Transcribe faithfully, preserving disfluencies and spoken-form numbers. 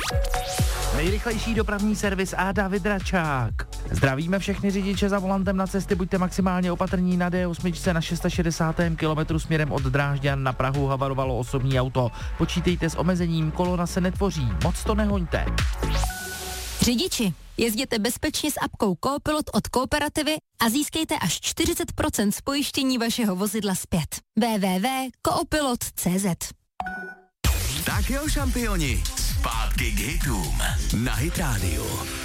Nejrychlejší dopravní servis a David Račák. Zdravíme všechny řidiče za volantem na cesty, buďte maximálně opatrní na D osm na šedesátém šestém kilometru směrem od Drážďan na Prahu havarovalo osobní auto. Počítejte s omezením, kolona se netvoří, moc to nehoňte. Řidiči, jezděte bezpečně s apkou Coopilot od Kooperativy a získejte až čtyřicet procent z pojištění vašeho vozidla zpět. w w w tečka coopilot tečka c z. Tak jo, šampioni, zpátky k hitům na Hit Radio.